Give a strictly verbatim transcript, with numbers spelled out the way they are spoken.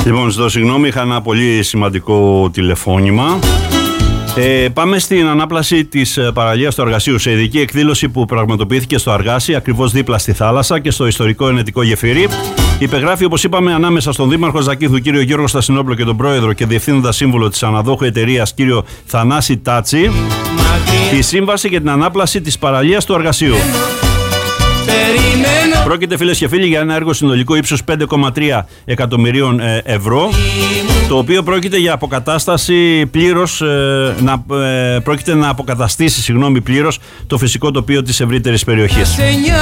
Λοιπόν, ζητώ συγγνώμη, είχα ένα πολύ σημαντικό τηλεφώνημα. Ε, πάμε στην ανάπλαση της παραλίας του Αργασίου σε ειδική εκδήλωση που πραγματοποιήθηκε στο Αργάσι, ακριβώς δίπλα στη θάλασσα και στο ιστορικό ενετικό γεφύρι. Υπεγράφει, όπως είπαμε, ανάμεσα στον Δήμαρχο Ζακήθου κύριο Γιώργο Στασινόπουλο και τον Πρόεδρο και Διευθύνοντα Σύμβουλο της αναδόχου εταιρείας κύριο Θανάση Τάτσι η σύμβαση για την ανάπλαση της παραλίας του Αργασίου. Πρόκειται, φίλες και φίλοι, για ένα έργο συνολικό ύψους πέντε κόμμα τρία εκατομμυρίων ευρώ, το οποίο πρόκειται για αποκατάσταση πλήρως, ε, να, ε, πρόκειται να αποκαταστήσει συγγνώμη, πλήρως το φυσικό τοπίο της ευρύτερης περιοχής.